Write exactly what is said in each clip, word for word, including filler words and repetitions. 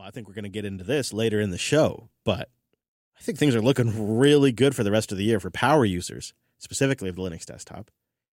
I think we're going to get into this later in the show, but I think things are looking really good for the rest of the year for power users, specifically of the Linux desktop.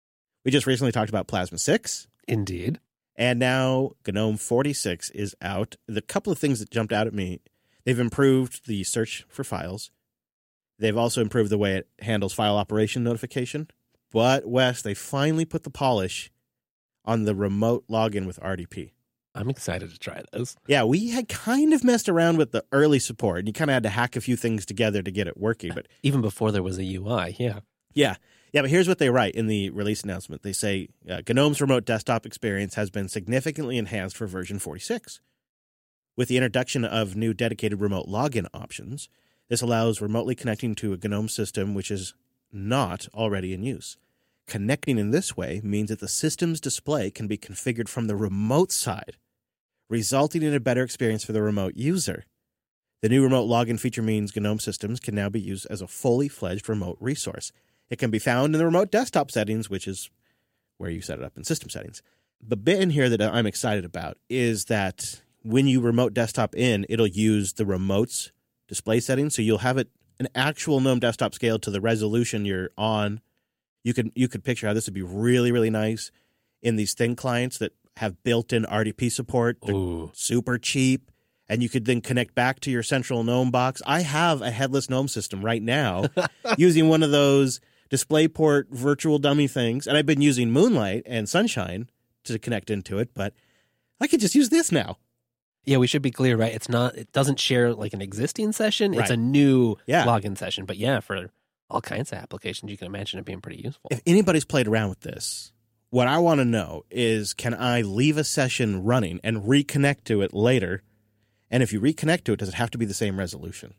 We just recently talked about Plasma six. Indeed. And now GNOME forty-six is out. The couple of things that jumped out at me, they've improved the search for files. They've also improved the way it handles file operation notification. But, Wes, they finally put the polish on the remote login with R D P. I'm excited to try this. Yeah, we had kind of messed around with the early support, and you kind of had to hack a few things together to get it working. But even before there was a U I, yeah. Yeah. Yeah, but here's what they write in the release announcement. They say, uh, GNOME's remote desktop experience has been significantly enhanced for version forty-six. With the introduction of new dedicated remote login options, this allows remotely connecting to a GNOME system which is not already in use. Connecting in this way means that the system's display can be configured from the remote side, resulting in a better experience for the remote user. The new remote login feature means GNOME systems can now be used as a fully fledged remote resource. It can be found in the remote desktop settings, which is where you set it up in system settings. The bit in here that I'm excited about is that when you remote desktop in, it'll use the remote's display settings. So you'll have it an actual GNOME desktop scale to the resolution you're on. You could you could picture how this would be really, really nice in these thin clients that have built-in R D P support. They're Ooh. super cheap. And you could then connect back to your central GNOME box. I have a headless GNOME system right now using one of those DisplayPort virtual dummy things. And I've been using Moonlight and Sunshine to connect into it, but I could just use this now. Yeah, we should be clear, right? It's not, it doesn't share like an existing session. It's Right. a new Yeah. login session. But yeah, for all kinds of applications, you can imagine it being pretty useful. If anybody's played around with this, what I want to know is, can I leave a session running and reconnect to it later? And if you reconnect to it, does it have to be the same resolution?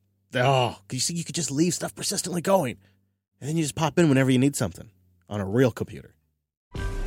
Oh, you see, you could just leave stuff persistently going. And then you just pop in whenever you need something on a real computer.